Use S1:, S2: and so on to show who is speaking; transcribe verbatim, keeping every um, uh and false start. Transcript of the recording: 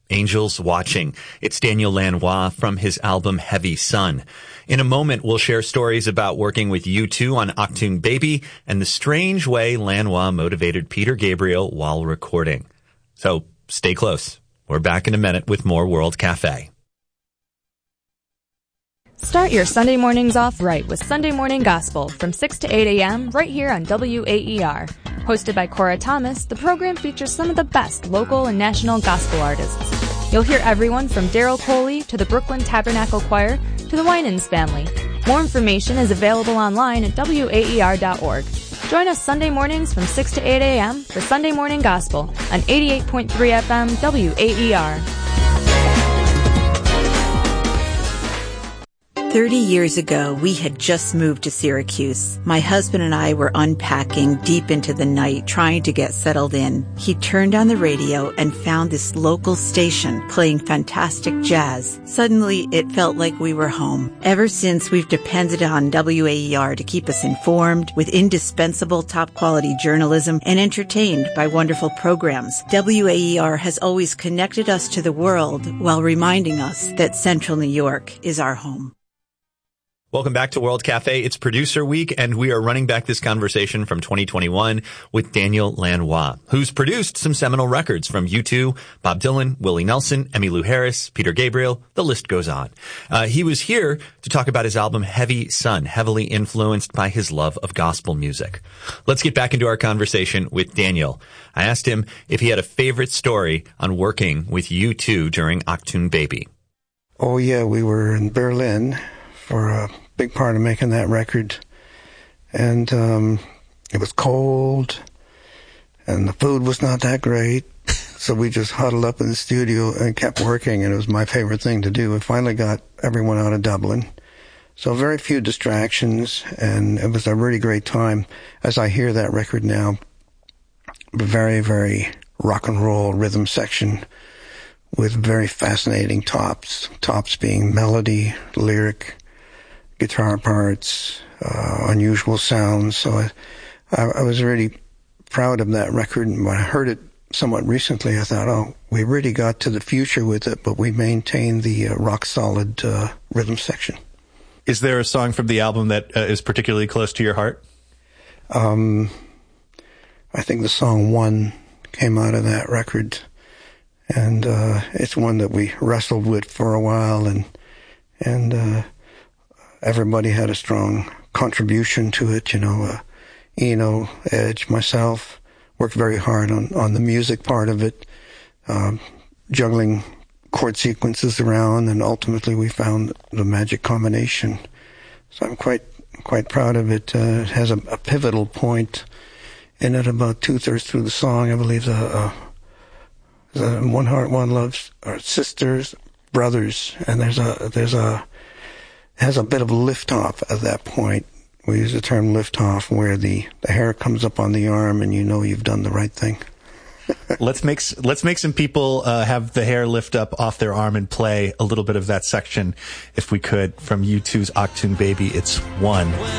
S1: Angels Watching. It's Daniel Lanois from his album Heavy Sun. In a moment, we'll share stories about working with U two on Achtung Baby and the strange way Lanois motivated Peter Gabriel while recording. So stay close. We're back in a minute with more World Cafe.
S2: Start your Sunday mornings off right with Sunday Morning Gospel from six to eight a.m. right here on W A E R. Hosted by Cora Thomas, the program features some of the best local and national gospel artists. You'll hear everyone from Daryl Coley to the Brooklyn Tabernacle Choir to the Winans family. More information is available online at W A E R dot org. Join us Sunday mornings from six to eight a.m. for Sunday Morning Gospel on eighty-eight point three F M W A E R.
S3: Thirty years ago, we had just moved to Syracuse. My husband and I were unpacking deep into the night, trying to get settled in. He turned on the radio and found this local station playing fantastic jazz. Suddenly, it felt like we were home. Ever since, we've depended on W A E R to keep us informed with indispensable top-quality journalism and entertained by wonderful programs. W A E R has always connected us to the world while reminding us that Central New York is our home.
S1: Welcome back to World Cafe. It's Producer Week, and we are running back this conversation from twenty twenty-one with Daniel Lanois, who's produced some seminal records from U two, Bob Dylan, Willie Nelson, Emmylou Harris, Peter Gabriel. The list goes on. Uh, he was here to talk about his album Heavy Sun, heavily influenced by his love of gospel music. Let's get back into our conversation with Daniel. I asked him if he had a favorite story on working with U two during Achtung Baby.
S4: Oh, yeah, we were in Berlin for a big part of making that record, and um, it was cold, and the food was not that great, so we just huddled up in the studio and kept working, and it was my favorite thing to do. We finally got everyone out of Dublin, so very few distractions, and it was a really great time. As I hear that record now, very, very rock and roll rhythm section with very fascinating tops, tops being melody, lyric, guitar parts, uh, unusual sounds. So I, I, I was really proud of that record. And when I heard it somewhat recently, I thought, oh, we really got to the future with it, but we maintained the uh, rock-solid uh, rhythm section.
S5: Is there a song from the album that uh, is particularly close to your heart?
S4: Um, I think the song One came out of that record, and uh, it's one that we wrestled with for a while, and and uh, everybody had a strong contribution to it, you know. Uh, Eno, Edge, myself worked very hard on, on the music part of it, um, juggling chord sequences around, and ultimately we found the magic combination. So I'm quite quite proud of it. Uh, it has a, a pivotal point in it about two-thirds through the song. I believe the, uh, the One Heart, One Love are sisters, brothers, and there's a there's a has a bit of lift-off at that point. We use the term lift-off, where the, the hair comes up on the arm and you know you've done the right thing.
S5: let's make let's make some people uh, have the hair lift up off their arm and play a little bit of that section, if we could, from U two's Achtung Baby. It's One.